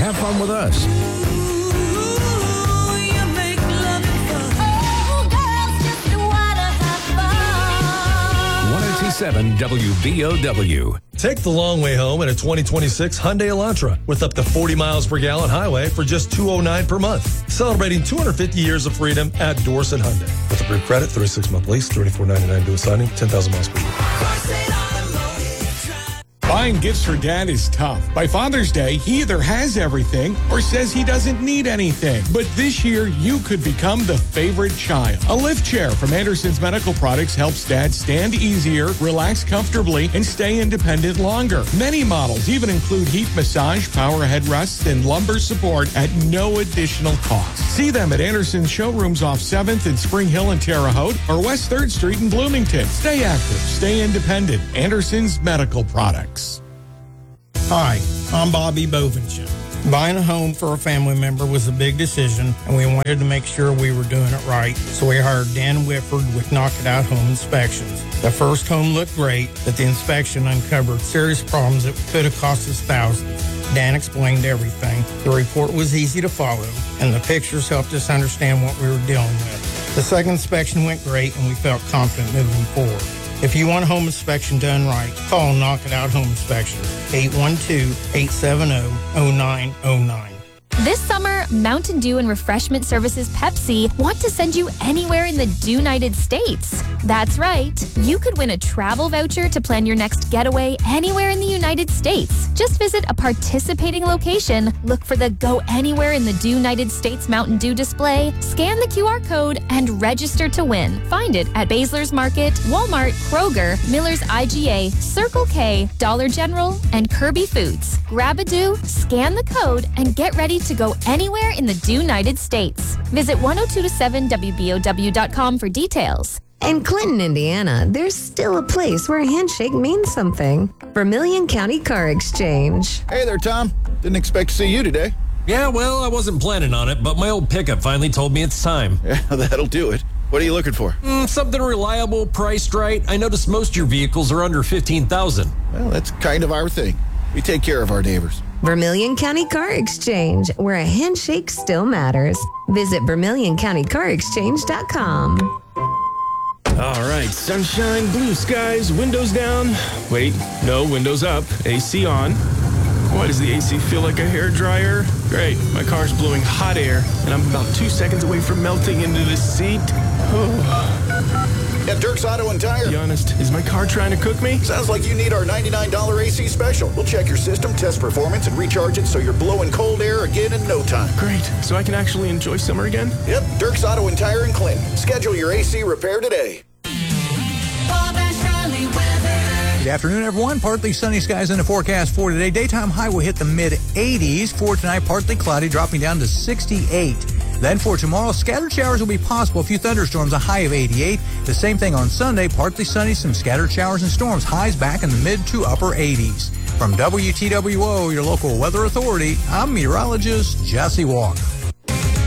have fun with us. 102.7 WBOW. Take the long way home in a 2026 Hyundai Elantra with up to 40 miles per gallon highway for just $209 per month. Celebrating 250 years of freedom at Dorset Hyundai. With approved credit, 36-month lease, $34.99 due signing, 10,000 miles per year. Buying gifts for Dad is tough. By Father's Day, he either has everything or says he doesn't need anything. But this year, you could become the favorite child. A lift chair from Anderson's Medical Products helps Dad stand easier, relax comfortably, and stay independent longer. Many models even include heat massage, power headrests, and lumbar support at no additional cost. See them at Anderson's showrooms off 7th and Spring Hill in Terre Haute or West 3rd Street in Bloomington. Stay active, stay independent. Anderson's Medical Products. Hi, I'm Bobby Bovenshire. Buying a home for a family member was a big decision, and we wanted to make sure we were doing it right, so we hired Dan Whitford with Knock It Out Home Inspections. The first home looked great, but the inspection uncovered serious problems that could have cost us thousands. Dan explained everything. The report was easy to follow, and the pictures helped us understand what we were dealing with. The second inspection went great, and we felt confident moving forward. If you want a home inspection done right, call Knock It Out Home Inspection, 812-870-0909. This summer, Mountain Dew and Refreshment Services Pepsi want to send you anywhere in the United States. That's right. You could win a travel voucher to plan your next getaway anywhere in the United States. Just visit a participating location, look for the Go Anywhere in the United States Mountain Dew display, scan the QR code, and register to win. Find it at Basler's Market, Walmart, Kroger, Miller's IGA, Circle K, Dollar General, and Kirby Foods. Grab a Dew, scan the code, and get ready to go anywhere in the United States. Visit 1027wbow.com for details. In Clinton, Indiana, there's still a place where a handshake means something. Vermilion County Car Exchange. Hey there, Tom. Didn't expect to see you today. Yeah, well, I wasn't planning on it, but my old pickup finally told me it's time. Yeah, that'll do it. What are you looking for? Something reliable, priced right. I noticed most of your vehicles are under $15,000. Well, that's kind of our thing. We take care of our neighbors. Vermilion County Car Exchange, where a handshake still matters. Visit VermilionCountyCarExchange.com. All right, sunshine, blue skies, windows down. Wait, no, windows up, AC on. Why does the AC feel like a hairdryer? Great, my car's blowing hot air, and I'm about 2 seconds away from melting into the seat. At Dirk's Auto and Tire. Be honest, is my car trying to cook me? Sounds like you need our $99 AC special. We'll check your system, test performance, and recharge it so you're blowing cold air again in no time. Great, so I can actually enjoy summer again? Yep, Dirk's Auto and Tire in Clinton. Schedule your AC repair today. Good afternoon, everyone. Partly sunny skies in the forecast for today. Daytime high will hit the mid-80s. For tonight, partly cloudy, dropping down to 68. Then for tomorrow, scattered showers will be possible. A few thunderstorms, a high of 88. The same thing on Sunday, partly sunny, some scattered showers and storms. Highs back in the mid to upper 80s. From WTWO, your local weather authority, I'm meteorologist Jesse Walker.